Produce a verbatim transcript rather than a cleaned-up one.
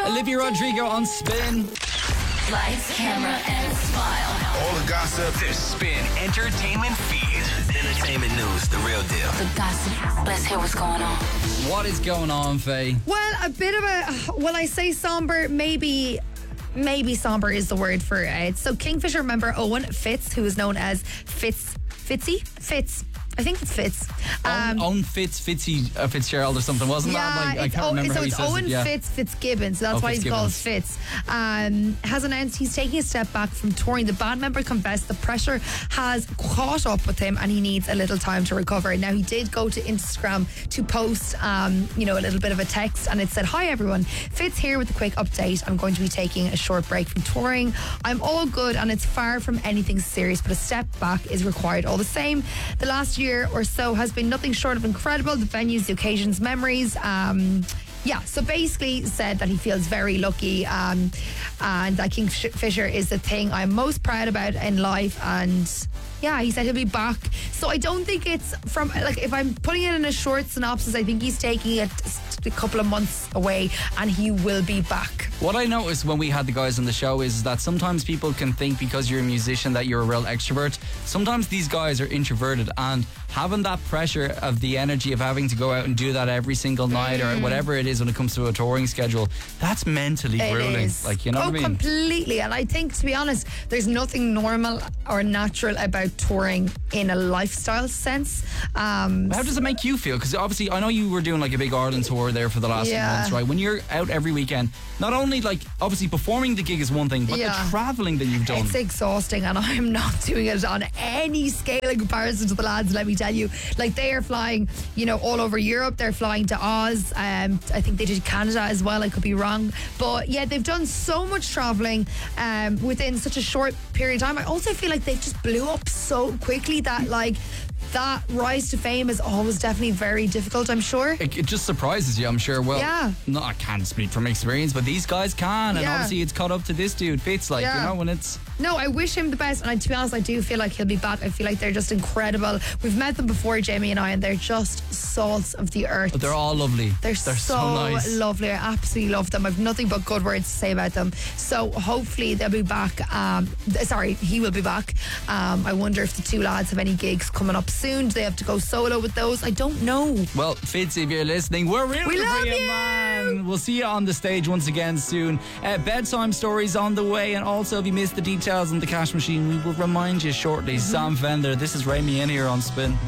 Olivia Rodrigo on Spin. Lights, camera, and smile. All the gossip. The Spin Entertainment Feed. Entertainment news, the real deal. The gossip. Let's hear what's going on. What is going on, Faye? Well, a bit of a, when I say somber, maybe... Maybe somber is the word for it. So Kingfisher member Owen Fitz, who is known as Fitz, Fitzy? Fitz. I think it's Fitz. Um, Owen Fitz, Fitzy, uh, Fitzgerald or something, wasn't yeah, that? Like, I it's can't o- remember so how he it's says Owen it. Yeah. Fitz Fitzgibbon, so that's Oh, why he's called Fitzgibbons. Fitz. Um, has announced he's taking a step back from touring. The band member confessed the pressure has caught up with him and he needs a little time to recover. Now, he did go to Instagram to post, um, you know, a little bit of a text, and it said, "Hi everyone, Fitz here with a quick update. I'm going to be taking a short break from touring. I'm all good and it's far from anything serious, but a step back is required all the same. The last year or so has been nothing short of incredible. The venues, the occasions, memories." Um, yeah, so basically said that he feels very lucky, um, and that Kingfisher is the thing I'm most proud about in life. And yeah, he said he'll be back. So I don't think it's from, like, if I'm putting it in a short synopsis, I think he's taking it a couple of months away and he will be back. What I noticed when we had the guys on the show is that sometimes people can think because you're a musician that you're a real extrovert. Sometimes these guys are introverted, and having that pressure of the energy of having to go out and do that every single night mm. or whatever it is when it comes to a touring schedule, that's mentally it grueling. Is. Like, you know oh, what I mean? Completely. And I think, to be honest, there's nothing normal or natural about touring in a lifestyle sense. Um, How does it make you feel? Because obviously, I know you were doing like a big Ireland tour there for the last few yeah. months, right? When you're out every weekend, not only like obviously performing the gig is one thing, but yeah. the travelling that you've done. It's exhausting, and I'm not doing it on any scale in comparison to the lads, let me tell you. Like, they are flying, you know, all over Europe. They're flying to Oz. Um, I think they did Canada as well. I could be wrong. But yeah, they've done so much travelling um, within such a short period of time. I also feel like they just blew up so quickly that, like, that rise to fame is always definitely very difficult, I'm sure. It, it just surprises you, I'm sure. Well, yeah. no, I can't speak from experience, but these guys can, and yeah. obviously it's caught up to this dude, Fitz, like, yeah. you know, when it's... No, I wish him the best, and I, to be honest, I do feel like he'll be back. I feel like they're just incredible. We've met them before, Jamie and I, and they're just salts of the earth. But they're all lovely. They're, they're so, so nice. lovely. I absolutely love them. I've nothing but good words to say about them. So hopefully they'll be back. Um, sorry, he will be back. Um, I wonder if the two lads have any gigs coming up soon. Do they have to go solo with those? I don't know. Well, Fitz, if you're listening, we're rooting we for love you, you, man. We'll see you on the stage once again soon. Uh, bedtime stories on the way, and also if you missed the details on the cash machine, we will remind you shortly. Mm-hmm. Sam Fender, this is Ray Me In here on Spin.